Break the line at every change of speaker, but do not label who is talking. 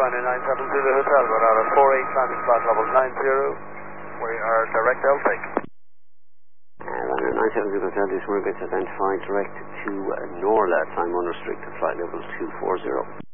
Ryanair 97 Zulu Hotel, radar 48, landing flight level 90. We are direct L-take.
Ryanair 97 Zulu Hotel, this Murgates identified direct to Norla, time unrestricted, flight level 240.